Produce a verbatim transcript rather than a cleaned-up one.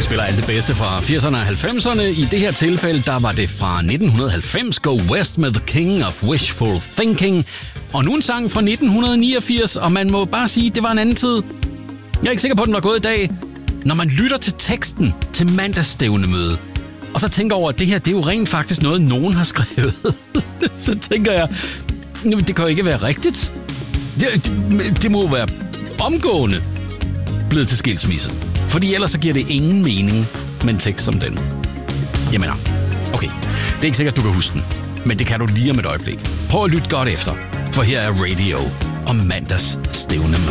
spiller alt det bedste fra firserne og halvfemserne. I det her tilfælde, der var det fra nitten halvfems, Go West med The King of Wishful Thinking. Og nu en sang fra nitten niogfirs, og man må bare sige, det var en anden tid. Jeg er ikke sikker på, at den var gået i dag. Når man lytter til teksten til mandagsstævnemøde, og så tænker over, at det her, det er jo rent faktisk noget, nogen har skrevet, så tænker jeg, det kan jo ikke være rigtigt. Det, det, det må jo være omgående blevet til skilsmisse. Fordi ellers så giver det ingen mening med en tekst som den. Jeg mener, okay, det er ikke sikkert, du kan huske den, men det kan du lige om et øjeblik. Prøv at lytte godt efter, for her er Radio og mandagsstævnemøde.